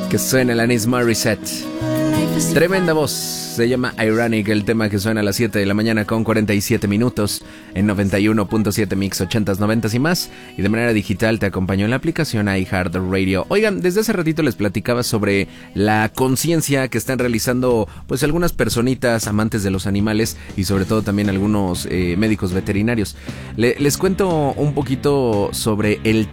Que suena Alanis Morissette. Tremenda voz. Se llama Ironic, el tema que suena a las 7 de la mañana con 47 minutos en 91.7 Mix 80s, 90s y más. Y de manera digital te acompañó en la aplicación iHeartRadio. Oigan, desde hace ratito les platicaba sobre la conciencia que están realizando pues algunas personitas amantes de los animales y sobre todo también algunos médicos veterinarios. Les cuento un poquito sobre el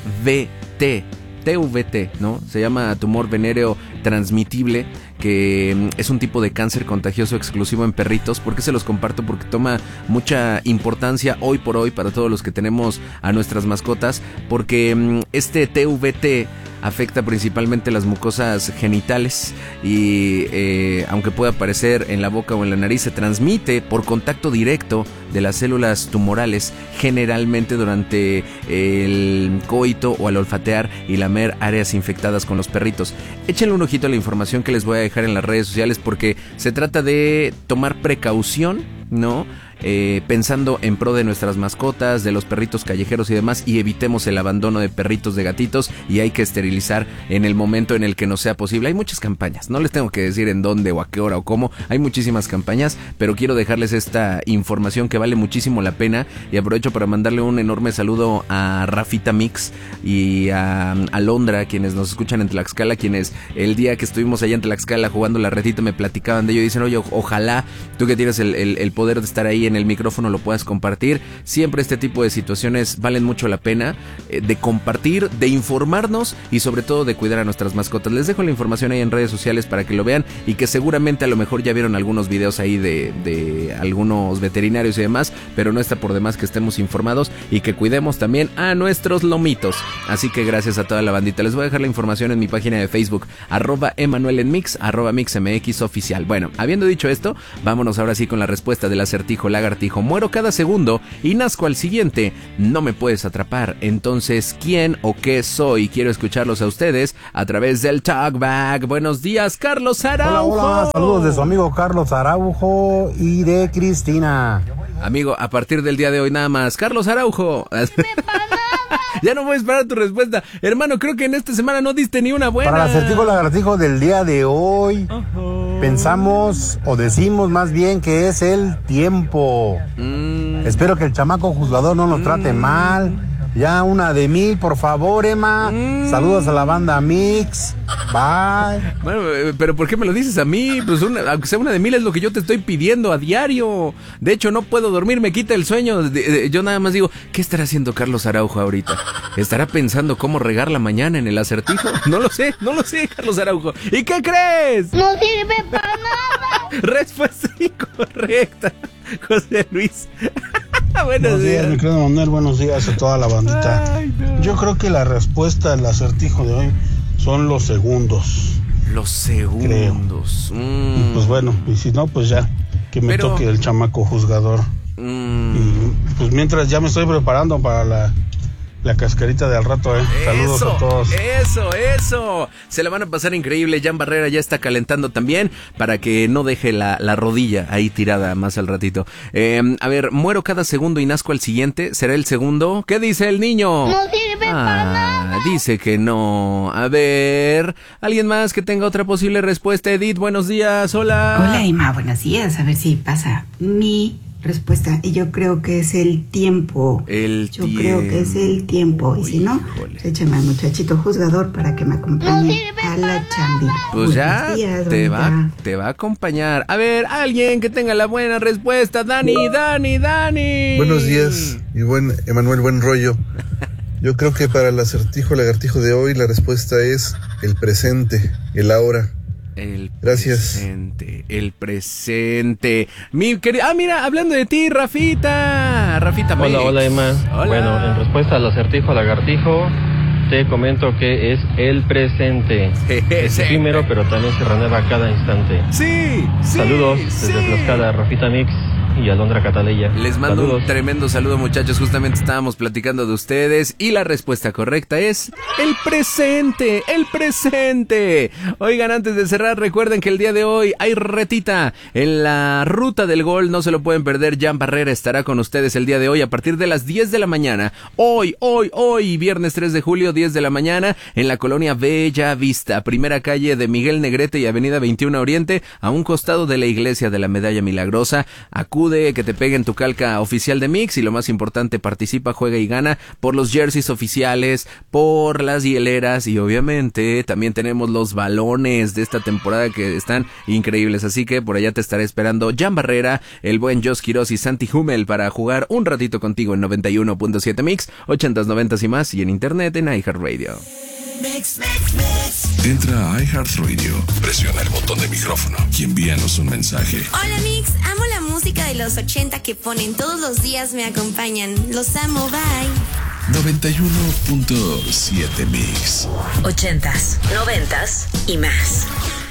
TVT, ¿no? Se llama tumor venéreo transmitible, que es un tipo de cáncer contagioso exclusivo en perritos. ¿Por qué se los comparto? Porque toma mucha importancia hoy por hoy para todos los que tenemos a nuestras mascotas, porque este TVT afecta principalmente las mucosas genitales y aunque pueda aparecer en la boca o en la nariz, se transmite por contacto directo de las células tumorales, generalmente durante el coito o al olfatear y lamer áreas infectadas con los perritos. Échenle un ojito a la información que les voy a dejar en las redes sociales, porque se trata de tomar precaución, ¿no? Pensando en pro de nuestras mascotas, de los perritos callejeros y demás, y evitemos el abandono de perritos, de gatitos, y hay que esterilizar en el momento en el que nos sea posible. Hay muchas campañas, no les tengo que decir en dónde o a qué hora o cómo, hay muchísimas campañas, pero quiero dejarles esta información que vale muchísimo la pena, y aprovecho para mandarle un enorme saludo a Rafita Mix y a Alondra, quienes nos escuchan en Tlaxcala, quienes el día que estuvimos allá en Tlaxcala jugando la retita me platicaban de ello y dicen, oye, ojalá tú que tienes el poder de estar ahí en el micrófono lo puedas compartir. Siempre este tipo de situaciones valen mucho la pena de compartir, de informarnos y sobre todo de cuidar a nuestras mascotas. Les dejo la información ahí en redes sociales para que lo vean, y que seguramente a lo mejor ya vieron algunos videos ahí de algunos veterinarios y demás, pero no está por demás que estemos informados y que cuidemos también a nuestros lomitos. Así que gracias a toda la bandita. Les voy a dejar la información en mi página de Facebook, @Emanuel_en_mix, @MixMX oficial. Bueno, habiendo dicho esto, vámonos ahora sí con la respuesta del acertijo lagartijo. Muero cada segundo y nazco al siguiente. No me puedes atrapar. Entonces, ¿quién o qué soy? Quiero escucharlos a ustedes a través del Talkback. Buenos días, Carlos Araujo. Hola, hola. Saludos de su amigo Carlos Araujo y de Cristina. Amigo, a partir del día de hoy nada más, Carlos Araujo. Ya no voy a esperar tu respuesta. Hermano, creo que en esta semana no diste ni una buena. Para el acertijo lagartijo del día de hoy, pensamos o decimos más bien que es el tiempo. Espero que el chamaco juzgador no nos trate mal. Ya una de 1000, por favor, Emma. Saludos a la banda Mix. Bye. Bueno, pero ¿por qué me lo dices a mí? Pues aunque sea una de 1000 es lo que yo te estoy pidiendo a diario. De hecho, no puedo dormir, me quita el sueño. Yo nada más digo, ¿qué estará haciendo Carlos Araujo ahorita? ¿Estará pensando cómo regar la mañana en el acertijo? No lo sé, Carlos Araujo. ¿Y qué crees? No sirve para nada. Respuesta incorrecta, José Luis. Buenos días, mi querido Manuel, buenos días a toda la bandita. Ay, no. Yo creo que la respuesta al acertijo de hoy son los segundos. Los segundos. Pues bueno, y si no, pues ya, que me toque el chamaco juzgador. Y pues mientras ya me estoy preparando para la cascarita de al rato, Saludos a todos. Eso. Se la van a pasar increíble. Jan Barrera ya está calentando también para que no deje la rodilla ahí tirada más al ratito. A ver, muero cada segundo y nazco al siguiente. ¿Será el segundo? ¿Qué dice el niño? No sirve para nada. Dice que no. A ver, ¿alguien más que tenga otra posible respuesta? Edith, buenos días. Hola. Hola, Emma, buenos días. A ver si pasa mi respuesta, y yo creo que es el tiempo. Yo creo que es el tiempo. Y si no, échame al muchachito juzgador para que me acompañe a la chambi. Pues ya te va a acompañar. A ver, alguien que tenga la buena respuesta. Dani. Buenos días y buen Emanuel, buen rollo. Yo creo que para el acertijo lagartijo de hoy la respuesta es el presente, el ahora. Gracias. El presente. Mi querida, mira, hablando de ti, Rafita Mix. Hola, Emma. Hola. Bueno, en respuesta al acertijo lagartijo, te comento que es el presente. Es efímero, pero también se renueva cada instante. Sí. Saludos desde Tlaxcala, Rafita Mix. y Alondra Cataleya. Les mando un tremendo saludo, muchachos. Justamente estábamos platicando de ustedes y la respuesta correcta es el presente, el presente. Oigan, antes de cerrar, recuerden que el día de hoy hay retita en la ruta del gol. No se lo pueden perder. Jan Barrera estará con ustedes el día de hoy a partir de las 10 de la mañana. Hoy, viernes 3 de julio, 10 de la mañana, en la colonia Bella Vista, primera calle de Miguel Negrete y avenida 21 Oriente, a un costado de la iglesia de la Medalla Milagrosa. Acude, que te peguen tu calca oficial de Mix y lo más importante, participa, juega y gana por los jerseys oficiales, por las hieleras y obviamente también tenemos los balones de esta temporada que están increíbles, así que por allá te estaré esperando Jan Barrera, el buen Jos Quiroz y Santi Hummel para jugar un ratito contigo en 91.7 Mix, 80s, 90s y más, y en internet en iHeartRadio. Entra a iHeartRadio, presiona el botón de micrófono y envíanos un mensaje. Hola Mix, amo la música de los 80 que ponen todos los días, me acompañan. Los amo, bye. 91.7 Mix. 80s, 90s y más.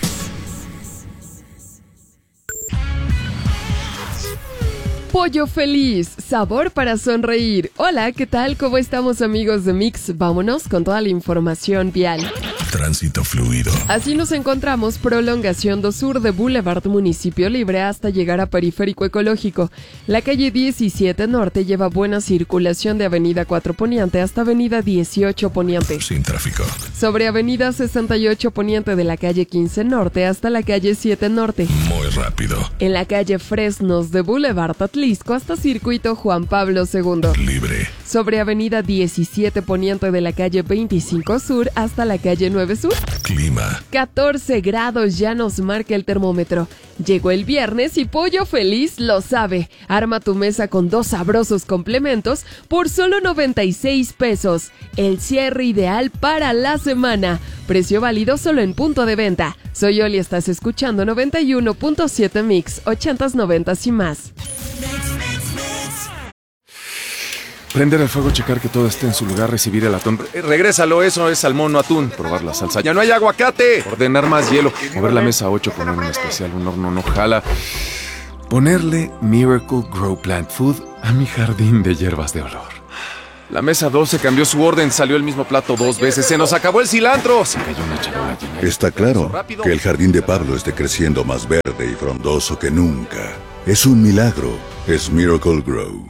Pollo Feliz, sabor para sonreír. Hola, ¿qué tal? ¿Cómo estamos, amigos de Mix? Vámonos con toda la información vial. Tránsito fluido. Así nos encontramos prolongación 2 Sur de Boulevard Municipio Libre hasta llegar a Periférico Ecológico. La calle 17 Norte lleva buena circulación de Avenida 4 Poniente hasta Avenida 18 Poniente. Sin tráfico. Sobre Avenida 68 Poniente de la calle 15 Norte hasta la calle 7 Norte. Muy rápido. En la calle Fresnos de Boulevard Atlisco hasta Circuito Juan Pablo II. Libre. Sobre Avenida 17 Poniente de la calle 25 Sur hasta la calle 9 Sur. Clima. 14 grados ya nos marca el termómetro. Llegó el viernes y Pollo Feliz lo sabe. Arma tu mesa con 2 sabrosos complementos por solo 96 pesos. El cierre ideal para la semana. Precio válido solo en punto de venta. Soy Oli, estás escuchando 91.7 Mix, 80s, 90s y más. Prender el fuego, checar que todo esté en su lugar, recibir el atún. Regrésalo, eso es salmón, no atún. Probar la salsa. ¡Ya no hay aguacate! Ordenar más hielo. Mover la mesa 8, poner un especial, un horno no jala. Ponerle Miracle Grow Plant Food a mi jardín de hierbas de olor. La mesa 12 cambió su orden, salió el mismo plato 2 veces. ¡Se nos acabó el cilantro! Se cayó una charola llena. Está claro que el jardín de Pablo esté creciendo más verde y frondoso que nunca. Es un milagro. Es Miracle Grow.